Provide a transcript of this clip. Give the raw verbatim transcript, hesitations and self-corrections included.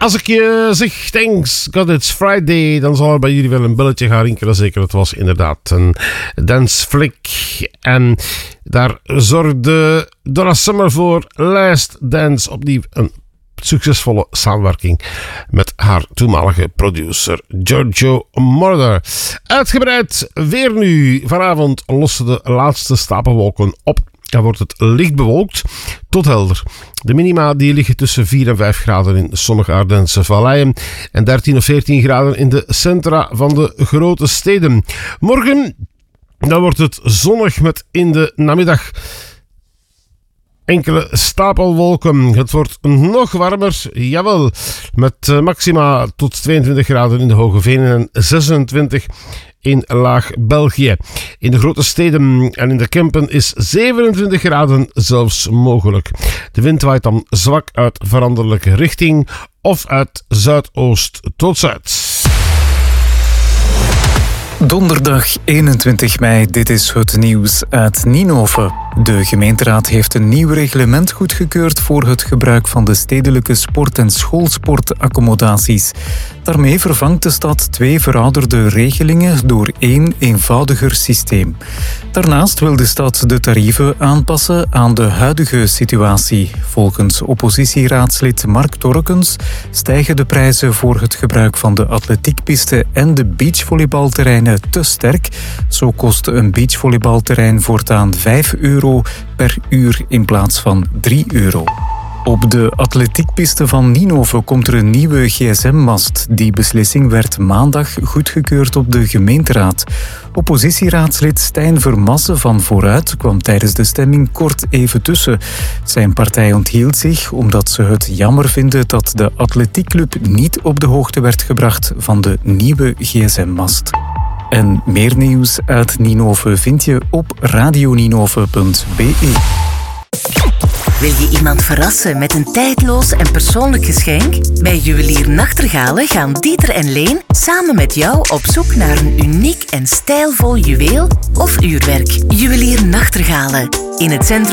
Als ik je zeg thanks God it's Friday, dan zal er bij jullie wel een belletje gaan rinkelen. Zeker, het was inderdaad een danceflick. En daar zorgde Donna Summer voor Last Dance, opnieuw een succesvolle samenwerking met haar toenmalige producer Giorgio Moroder. Uitgebreid weer nu. Vanavond lossen de laatste stapelwolken op. Dan wordt het licht bewolkt tot helder. De minima die liggen tussen vier en vijf graden in sommige Ardense valleien en dertien of veertien graden in de centra van de grote steden. Morgen dan wordt het zonnig met in de namiddag enkele stapelwolken. Het wordt nog warmer, jawel, met maxima tot tweeëntwintig graden in de Hoge Venen en zesentwintig in Laag België. In de grote steden en in de Kempen is zevenentwintig graden zelfs mogelijk. De wind waait dan zwak uit veranderlijke richting of uit zuidoost tot zuid. Donderdag eenentwintig mei, dit is het nieuws uit Ninove. De gemeenteraad heeft een nieuw reglement goedgekeurd voor het gebruik van de stedelijke sport- en schoolsportaccommodaties. Daarmee vervangt de stad twee verouderde regelingen door één eenvoudiger systeem. Daarnaast wil de stad de tarieven aanpassen aan de huidige situatie. Volgens oppositieraadslid Mark Torkens stijgen de prijzen voor het gebruik van de atletiekpiste en de beachvolleybalterreinen te sterk. Zo kost een beachvolleybalterrein voortaan vijf euro per uur in plaats van drie euro. Op de atletiekpiste van Ninove komt er een nieuwe gsm mast. Die beslissing werd maandag goedgekeurd op de gemeenteraad. Oppositieraadslid Stijn Vermassen van Vooruit kwam tijdens de stemming kort even tussen. Zijn partij onthield zich omdat ze het jammer vinden dat de atletiekclub niet op de hoogte werd gebracht van de nieuwe gsm mast. En meer nieuws uit Ninove vind je op radioninove punt b e. Wil je iemand verrassen met een tijdloos en persoonlijk geschenk? Bij Juwelier Nachtegalen gaan Dieter en Leen samen met jou op zoek naar een uniek en stijlvol juweel of uurwerk. Juwelier Nachtegalen in het centrum